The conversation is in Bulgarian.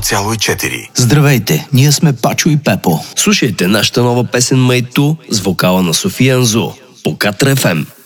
102,4. Здравейте, ние сме Пачо и Пепо. Слушайте нашата нова песен Майту с вокала на София Анзу по Катра FM.